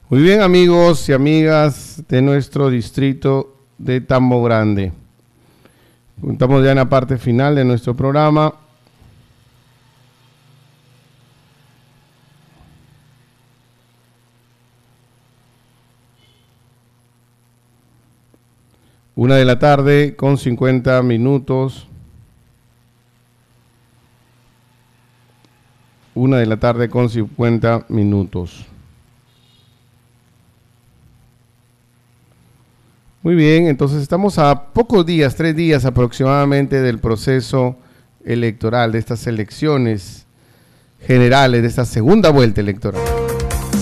Muy bien, amigos y amigas de nuestro distrito de Tambo Grande. Estamos ya en la parte final de nuestro programa. Una de la tarde con 50 minutos. 1 de la tarde con 50 minutos. Muy bien, entonces estamos a pocos días, 3 días aproximadamente del proceso electoral, de estas elecciones generales, de esta segunda vuelta electoral.